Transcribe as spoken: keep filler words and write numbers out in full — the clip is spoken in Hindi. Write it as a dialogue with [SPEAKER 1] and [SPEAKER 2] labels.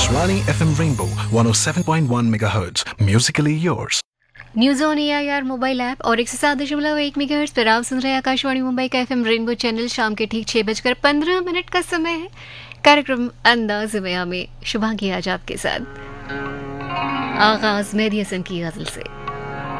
[SPEAKER 1] Akashvani F M Rainbow one oh seven point one megahertz. Musically yours.
[SPEAKER 2] News on AIR mobile app और एक सौ सात दशमलव एक मेगाहर्ट्ज पर आप सुन रहे हैं आकाशवाणी मुंबई का एफएम रेनबो चैनल। शाम के ठीक छह बजकर पंद्रह मिनट का समय है। कार्यक्रम अंदाज़ में में शुभांगी आज आपके साथ। आगाज मेहदी हसन की गजल से।